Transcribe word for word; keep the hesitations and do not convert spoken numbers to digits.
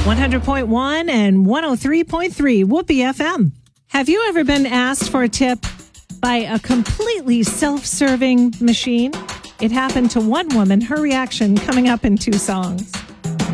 one hundred point one and one oh three point three Whoopee F M. Have you ever been asked for a tip by a completely self-serving machine? It happened to one woman. Her reaction coming up in two songs.